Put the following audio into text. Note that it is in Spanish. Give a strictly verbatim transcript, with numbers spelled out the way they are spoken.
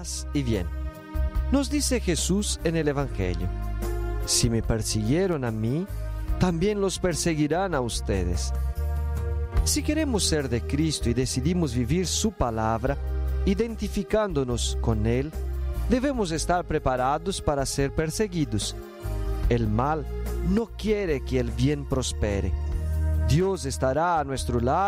paz y bien. Nos dice Jesús en el Evangelio: si me persiguieron a mí, también los perseguirán a ustedes. Si queremos ser de Cristo y decidimos vivir su palabra, identificándonos con Él, debemos estar preparados para ser perseguidos. El mal no quiere que el bien prospere. Dios estará a nuestro lado